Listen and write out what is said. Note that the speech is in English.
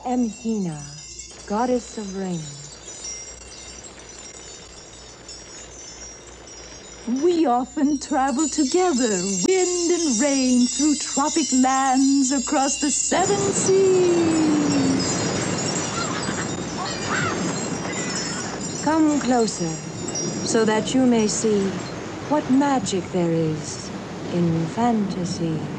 am Hina, goddess of rain. We often travel together, wind and rain, through tropic lands, across the 7 seas. Come closer, so that you may see what magic there is in fantasy.